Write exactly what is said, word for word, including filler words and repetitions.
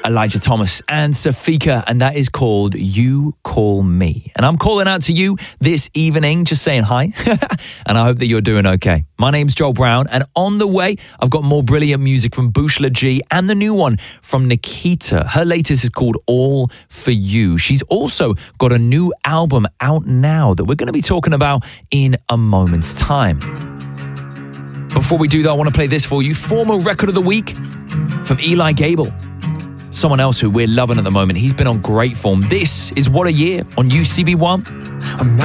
Elijah Thomas and Safika, and that is called You Call Me. And I'm calling out to you this evening, just saying hi, and I hope that you're doing okay. My name's Joel Brown, and on the way, I've got more brilliant music from Bushla G and the new one from Nikita. Her latest is called All For You. She's also got a new album out now that we're going to be talking about in a moment's time. Before we do that, I want to play this for you. Former Record of the Week from Eli Gable. Someone else who we're loving at the moment. He's been on great form. This is What a Year on U C B one. I'm not